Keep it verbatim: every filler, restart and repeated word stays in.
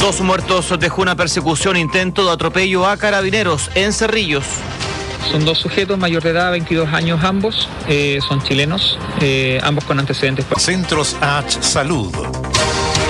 Dos muertos dejó una persecución, intento de atropello a carabineros en Cerrillos. Son dos sujetos, mayor de edad, veintidós años ambos, eh, son chilenos, eh, ambos con antecedentes. Centros H Salud,